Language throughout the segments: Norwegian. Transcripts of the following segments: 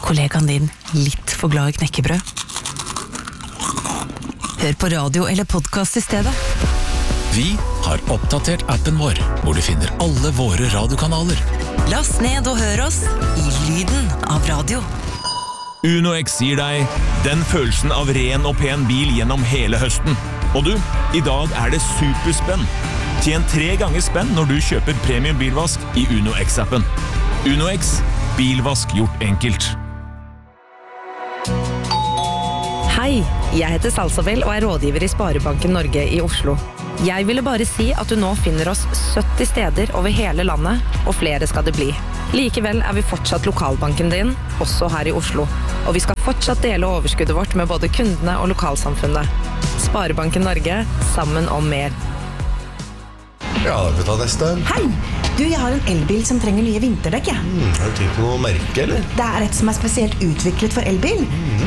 kollegaen din litt for glad i knekkebrød? Hør på radio eller podcast i stedet. Vi har oppdatert appen vår, hvor du finner alle våre radiokanaler. Last ned og hør oss i lyden av radio. UnoX gir deg den følelsen av ren og pen bil gjennom hele høsten. Og du, i dag er det superspenn. Tjen 3 ganger spenn når du kjøper premium bilvask i UnoX-appen. UnoX, bilvask gjort enkelt. Hei, jeg heter Salsabel og er rådgiver i Sparebanken Norge i Oslo. Jeg ville bare si at du nå finner oss 70 steder over hele landet, og flere skal det bli. Likevel er vi fortsatt lokalbanken din, også her i Oslo. Og vi skal fortsatt dele overskuddet vårt med både kundene og lokalsamfunnet. Sparebanken Norge, sammen om mer. Ja, da kan vi ta neste. Hei! Du, jeg har en elbil som trenger nye vinterdekk, jeg. Har du tenkt på noe merke, eller? Det er et som er spesielt utviklet for elbil.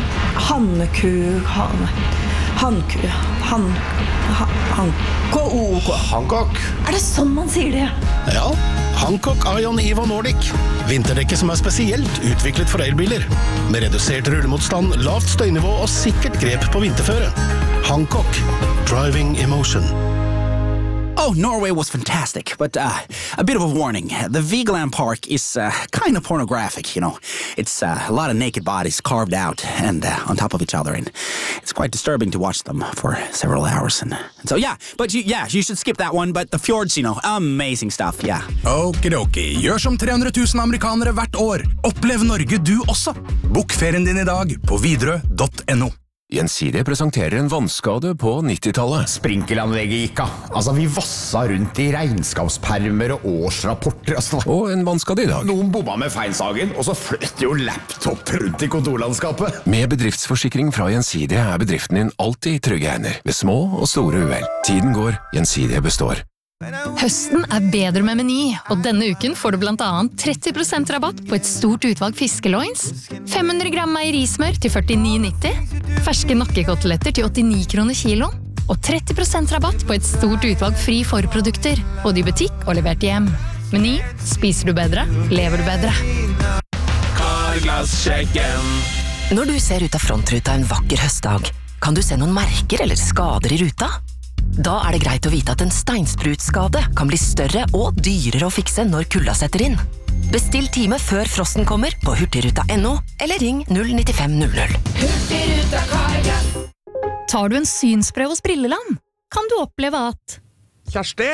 Hancock. Er det sånn man sier det? Ja, Hancock Ion Evo Nordic. Vinterdekket som er spesielt utviklet for elbiler. Med redusert rullemotstand, lavt støynivå og sikkert grep på vinterføre. Hancock. Driving emotion. Oh, Norway was fantastic, but a bit of a warning. The Vigeland Park is kind of pornographic, you know. It's a lot of naked bodies carved out and on top of each other, and it's quite disturbing to watch them for several hours. And so, yeah, but you should skip that one, but the fjords, you know, amazing stuff, yeah. Okidoki, gjør som 300 000 amerikanere hvert år. Opplev Norge du også. Bok ferien din i dag på Widerøe.no. Gjensidige presenterer en vannskade på 90-tallet. Sprinkelanlegget gikk av. Altså, vi vassa rundt i regnskapspermer og årsrapporter. Og en vannskade i dag. Noen bomma med feinsagen, og så fløt jo laptop rundt i kontorlandskapet. Med bedriftsforsikring fra Gjensidige er bedriften din alltid i trygge hender, ved små og store uhell. Tiden går, Gjensidige består. Høsten er bedre med Meny, og denne uken får du blant annet 30% rabatt på et stort utvalg fiskeloins, 500 gram meierismør til 49,90, ferske nakkekoteletter til 89 kroner kilo, og 30% rabatt på et stort utvalg fri forprodukter, både i butikk og levert hjem. Meny, spiser du bedre, lever du bedre. Carglass-sjekken. Når du ser ut av frontruta en vakker høstdag, kan du se noen merker eller skader i ruta? Da er det greit å vite at en steinsprutskade kan bli større og dyrere å fikse når kulda setter inn. Bestill time før frosten kommer på hurtigruta.no eller ring 09500. Hurtigruta Carglass. Tar du en synsprøve hos Brilleland, kan du oppleve at Kjersti?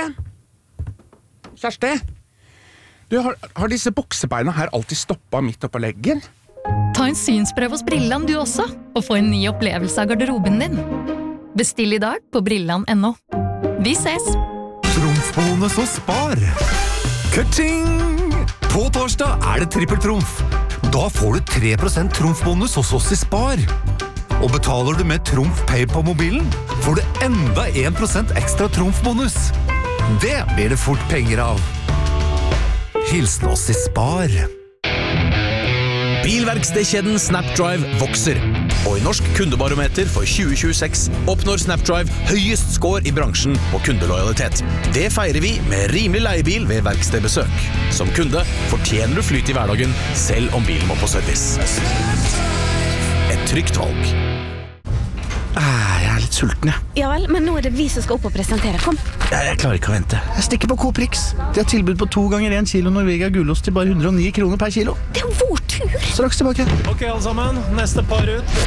Du, har disse buksebeina her alltid stoppet midt oppå leggen? Ta en synsprøve hos Brilleland du også, og få en ny opplevelse av garderoben din. Bestill i dag på Brilland.no. Vi ses! Trumfbonus og spar! Ka-ching! På torsdag er det trippeltrumf. Da får du 3% trumfbonus hos oss i spar. Og betaler du med Trumf Pay på mobilen, får du enda 1% ekstra trumfbonus. Det blir det fort penger av. Hilsen oss i spar. Bilverkstedkjeden Snapdrive vokser, og i Norsk kundebarometer for 2026 oppnår Snapdrive høyest score i bransjen på kundelojalitet. Det feirer vi med rimelig leiebil ved verkstedbesøk. Som kunde fortjener du flyt i hverdagen, selv om bilen må på service. Et trygt valg. Jeg er litt sulten, jeg. Ja vel, men nå er det vi som skal opp og presentere. Kom. Jeg klarer ikke å vente. Jeg stikker på Coprix. De har tilbud på 2 ganger 1 kilo Norvegia gulost til bare 109 kroner per kilo. Det er jo vår tur. Straks tilbake. Ok, alle sammen. Neste par ut.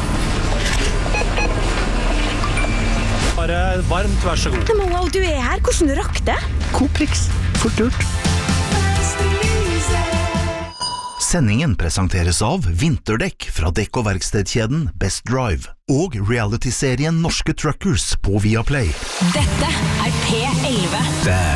Bare varmt, vær så god. Men wow, du er her. Hvordan rakk det? Coprix. Fort gjort. Sendingen presenteres av vinterdekk fra dekk- og verkstedkjeden Best Drive og reality-serien Norske Truckers på Viaplay. Dette er P11.